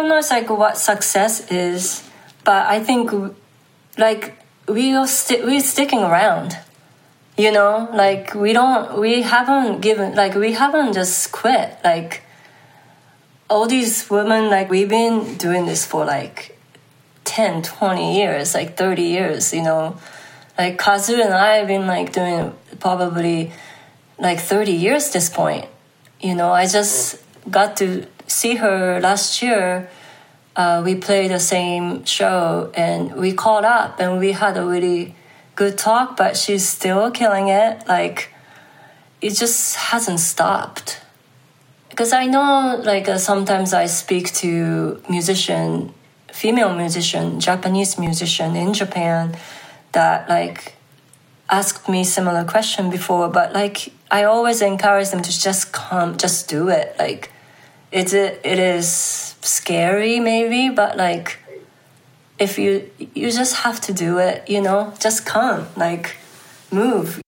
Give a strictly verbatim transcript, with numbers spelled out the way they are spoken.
don't know, it's like what success is, but I think like we are sti- we're sticking around, you know, like we don't, we haven't given, like we haven't just quit. Like all these women, like we've been doing this for like ten, twenty years, like thirty years, you know, like Kazu and I have been like doing probably like thirty years this point. You know, I just got to see her last year. Uh, we played the same show and we caught up and we had a really good talk, but she's still killing it. Like, it just hasn't stopped. Because I know, like, uh, sometimes I speak to musician, female musician, Japanese musician in Japan that, like, asked me similar question before, but, like, I always encourage them to just come, just do it. Like, it's it, it is scary maybe, but like, if you you just have to do it, you know, just come, like, move.